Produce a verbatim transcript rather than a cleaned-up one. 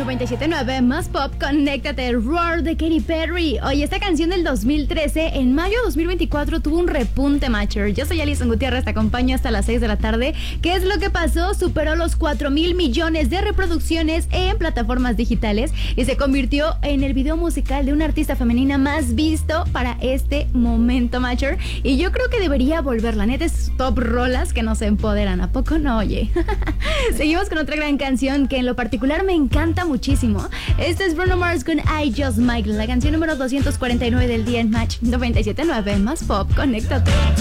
noventa y siete punto nueve más pop, conéctate, Roar de Katy Perry. Oye, esta canción del dos mil trece, en mayo de dos mil veinticuatro tuvo un repunte, Matcher. Yo soy Alison Gutiérrez, te acompaño hasta las seis de la tarde. ¿Qué es lo que pasó? Superó los cuatro mil millones de reproducciones en plataformas digitales y se convirtió en el video musical de una artista femenina más visto para este momento, Matcher. Y yo creo que debería volver, la neta es top rolas que nos empoderan, ¿a poco no? Oye, seguimos con otra gran canción que en lo particular me encanta muchísimo. Este es Bruno Mars con I Just Might, la canción número doscientos cuarenta y nueve del día en Match noventa y siete punto nueve más pop, conéctate.